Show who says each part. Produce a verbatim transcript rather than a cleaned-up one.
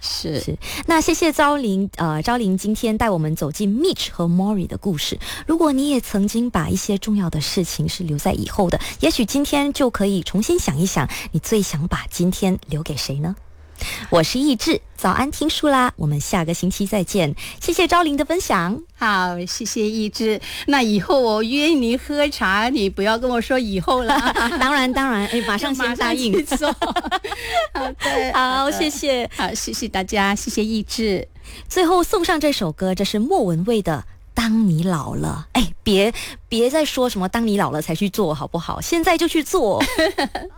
Speaker 1: 是
Speaker 2: 是。那谢谢昭玲，呃，昭玲今天带我们走进 Mitch 和 Maury 的故事。如果你也曾经把一些重要的事情是留在以后的，也许今天就可以重新想一想，你最想把今天留给谁呢？我是易志，早安听书啦，我们下个星期再见。谢谢昭玲的分享。
Speaker 1: 好，谢谢易志。那以后我约你喝茶，你不要跟我说以后了。
Speaker 2: 当然当然，哎，马上先答应。
Speaker 1: 好的，
Speaker 2: 好，谢谢，
Speaker 1: 好，谢谢大家，谢谢易志。
Speaker 2: 最后送上这首歌，这是莫文蔚的当你老了。哎，别别再说什么当你老了才去做好不好，现在就去做。